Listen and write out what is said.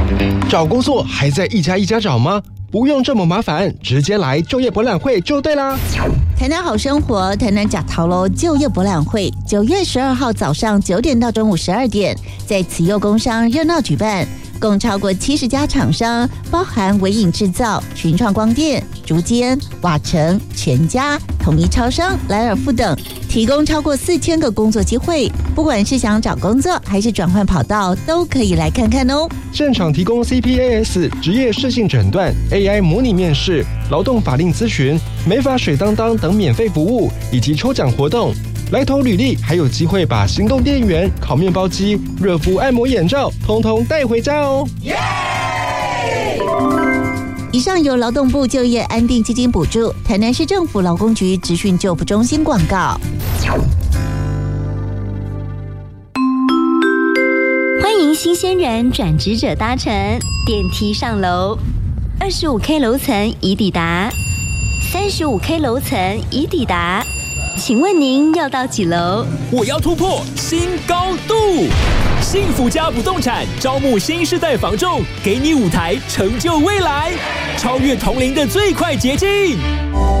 找工作还在一家一家找吗？不用这么麻烦，直接来就业博览会就对啦。 台南好生活，台南假桃楼就业博览会，9月12号早上9点到中午12点，在慈幼工商热闹举办，共超过70家厂商，包含微影制造、群创光电、竹间、瓦城、全家、统一超商、莱尔富等，提供超过4000个工作机会。不管是想找工作还是转换跑道，都可以来看看哦。 现场提供 CPAS 职业适性诊断、AI 模拟面试、劳动法令咨询、美发水当当等免费服务，以及抽奖活动。来投履历还有机会把行动电源、烤面包机、热敷按摩眼罩通通带回家哦。 以上由劳动部就业安定基金补助，台南市政府劳工局职训就服中心广告。 欢迎新鲜人转职者搭乘电梯上楼，25K 楼层已抵达，35K 楼层已抵达，请问您要到几楼？ 我要突破新高度！幸福家不动产招募新世代房仲，给你舞台成就未来，超越同龄的最快捷径。